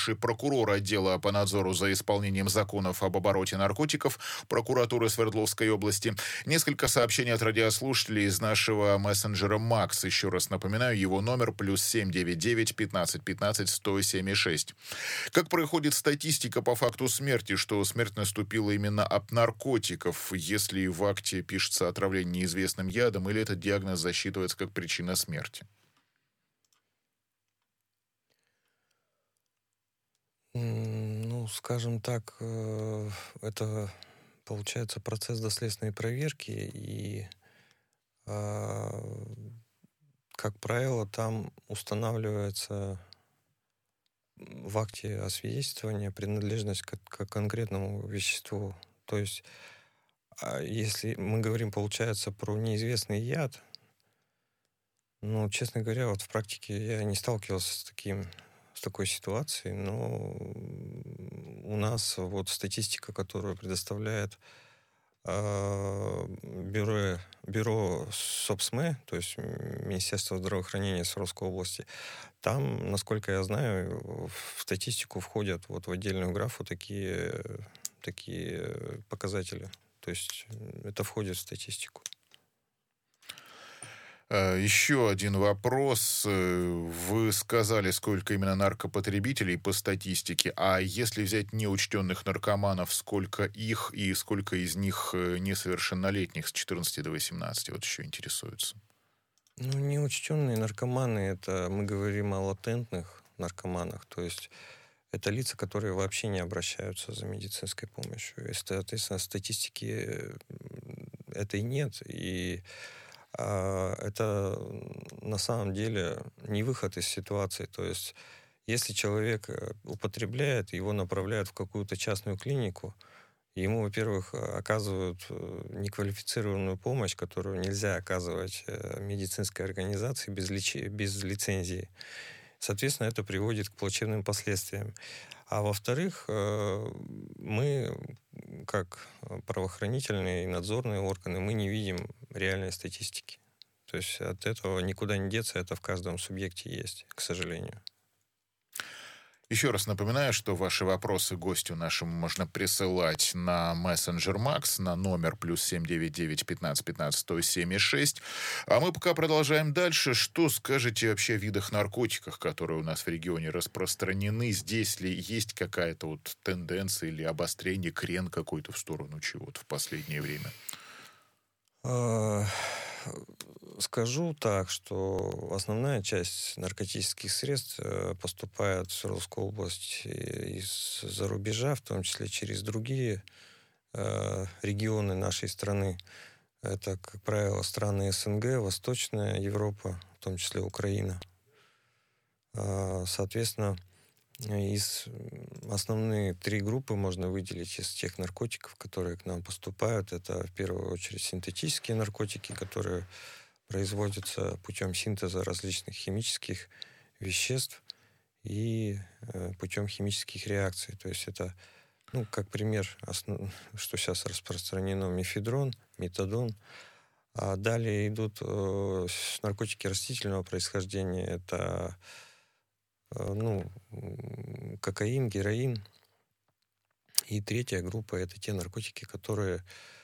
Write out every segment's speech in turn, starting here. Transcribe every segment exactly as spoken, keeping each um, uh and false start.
бывший прокурор отдела по надзору за исполнением законов об обороте наркотиков прокуратуры Свердловской области. Несколько сообщений от радиослушателей из нашего мессенджера Макс. Еще раз напоминаю, его номер плюс семь девять девять пятнадцать пятнадцать сто семь шесть. Как проходит статистика по факту смерти, что смерть наступила именно от наркотиков, если в акте пишется отравление неизвестным ядом, или этот диагноз засчитывается как причина смерти? Ну, скажем так, э, это получается процесс доследственной проверки, и, а, как правило, там устанавливается в акте освидетельствования принадлежность к, к конкретному веществу. То есть, а если мы говорим, получается, про неизвестный яд, ну, честно говоря, вот в практике я не сталкивался с таким, с такой ситуацией, но у нас вот статистика, которую предоставляет а, бюро, бюро СОБСМЭ, то есть Министерство здравоохранения Свердловской области, там, насколько я знаю, в статистику входят вот в отдельную графу такие, такие показатели. То есть это входит в статистику. Еще один вопрос. Вы сказали, сколько именно наркопотребителей по статистике, а если взять неучтенных наркоманов, сколько их и сколько из них несовершеннолетних с четырнадцати до восемнадцати? Вот еще интересуется. Ну, неучтенные наркоманы, это мы говорим о латентных наркоманах, то есть это лица, которые вообще не обращаются за медицинской помощью. И, соответственно, статистики этой нет, и а, это на самом деле не выход из ситуации. То есть если человек употребляет, его направляют в какую-то частную клинику, ему, во-первых, оказывают неквалифицированную помощь, которую нельзя оказывать медицинской организации без, лечи... без лицензии. Соответственно, это приводит к плачевным последствиям. А во-вторых, мы, как правоохранительные и надзорные органы, мы не видим реальной статистики. То есть от этого никуда не деться, это в каждом субъекте есть, к сожалению. Еще раз напоминаю, что ваши вопросы гостю нашему можно присылать на мессенджер Макс на номер плюс семь девять девять пятнадцать пятнадцать сто семь шесть. А мы пока продолжаем дальше. Что скажете вообще о видах наркотиков, которые у нас в регионе распространены? Здесь ли есть какая-то вот тенденция или обострение, крен какой-то в сторону чего-то в последнее время? Скажу так, что основная часть наркотических средств поступает в Свердловскую область из-за рубежа, в том числе через другие регионы нашей страны. Это, как правило, страны СНГ, Восточная Европа, в том числе Украина. Соответственно, из основные три группы можно выделить из тех наркотиков, которые к нам поступают. Это, в первую очередь, синтетические наркотики, которые производятся путем синтеза различных химических веществ и э, путем химических реакций. То есть это, ну, как пример, основ... что сейчас распространено, мефедрон, метадон. А далее идут э, наркотики растительного происхождения. Это э, ну, кокаин, героин. И третья группа — это те наркотики, которые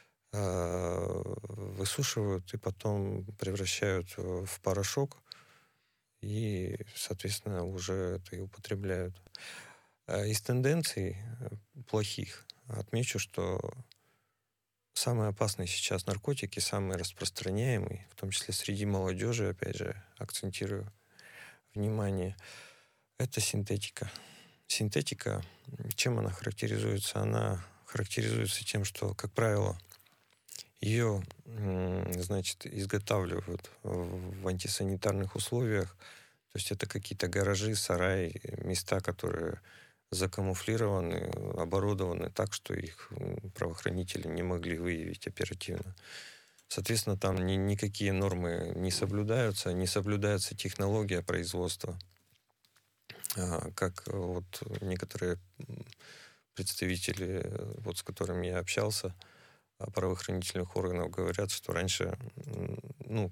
высушивают и потом превращают в порошок и, соответственно, уже это и употребляют. Из тенденций плохих отмечу, что самые опасные сейчас наркотики, самые распространяемые, в том числе среди молодежи, опять же, акцентирую внимание, это синтетика. Синтетика, чем она характеризуется? Она характеризуется тем, что, как правило, ее, значит, изготавливают в антисанитарных условиях. То есть это какие-то гаражи, сараи, места, которые закамуфлированы, оборудованы так, что их правоохранители не могли выявить оперативно. Соответственно, там ни, никакие нормы не соблюдаются, не соблюдается технология производства. Как вот некоторые представители, вот с которыми я общался, правоохранительных органов, говорят, что раньше, ну,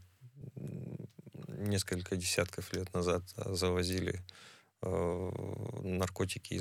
несколько десятков лет назад завозили э, наркотики